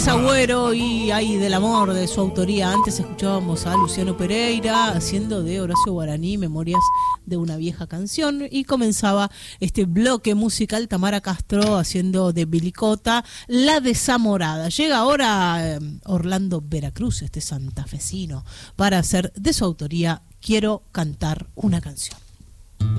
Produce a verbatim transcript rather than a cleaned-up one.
Agüero y Ay del amor, de su autoría. Antes escuchábamos a Luciano Pereira haciendo de Horacio Guaraní Memorias de una vieja canción, y comenzaba este bloque musical Tamara Castro haciendo de Bilicota La Desamorada. Llega ahora eh, Orlando Veracruz, este santafesino, para hacer de su autoría Quiero cantar una canción.